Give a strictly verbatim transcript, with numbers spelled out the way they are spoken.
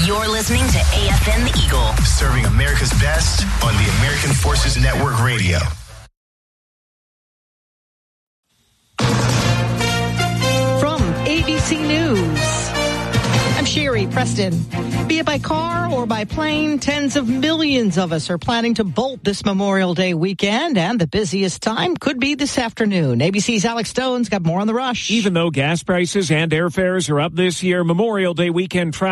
You're listening to A F N The Eagle. Serving America's best on the American Forces Network Radio. From A B C News, I'm Sherry Preston. Be it by car or by plane, tens of millions of us are planning to bolt this Memorial Day weekend, and the busiest time could be this afternoon. A B C's Alex Stone's got more on the rush. Even though gas prices and airfares are up this year, Memorial Day weekend travel